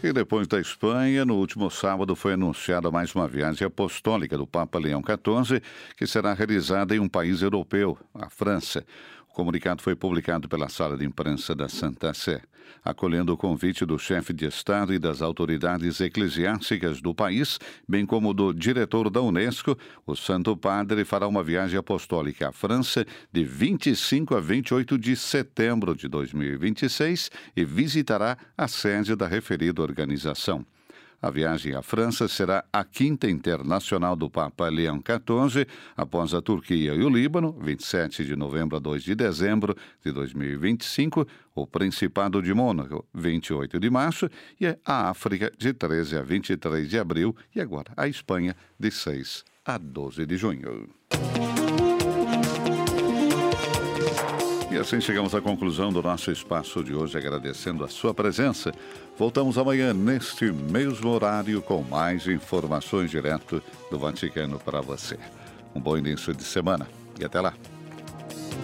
E depois da Espanha, no último sábado foi anunciada mais uma viagem apostólica do Papa Leão XIV, que será realizada em um país europeu, a França. O comunicado foi publicado pela Sala de Imprensa da Santa Sé. Acolhendo o convite do chefe de Estado e das autoridades eclesiásticas do país, bem como do diretor da Unesco, o Santo Padre fará uma viagem apostólica à França de 25 a 28 de setembro de 2026 e visitará a sede da referida organização. A viagem à França será a quinta internacional do Papa Leão XIV, após a Turquia e o Líbano, 27 de novembro a 2 de dezembro de 2025, o Principado de Mônaco, 28 de março, e a África, de 13 a 23 de abril, e agora a Espanha, de 6 a 12 de junho. E assim chegamos à conclusão do nosso espaço de hoje, agradecendo a sua presença. Voltamos amanhã, neste mesmo horário, com mais informações direto do Vaticano para você. Um bom início de semana e até lá.